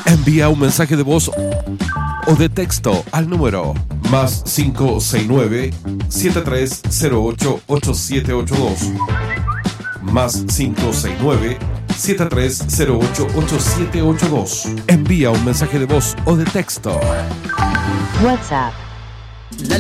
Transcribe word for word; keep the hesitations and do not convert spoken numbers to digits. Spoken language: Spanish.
Envía un mensaje de voz o de texto al número más cinco seis nueve, siete tres cero ocho, ocho siete ocho dos. Más cinco seis nueve, siete tres cero ocho, ocho siete ocho dos. Envía un mensaje de voz o de texto. WhatsApp.